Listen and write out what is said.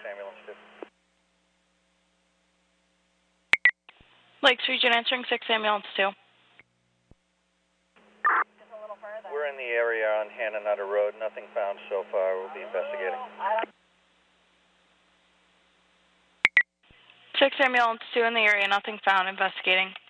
ambulance 2. Lakes Region answering 6 ambulance 2. We're in the area on Hannah Nutter Road. Nothing found so far. We'll be investigating. 6 ambulance 2 in the area, nothing found, investigating.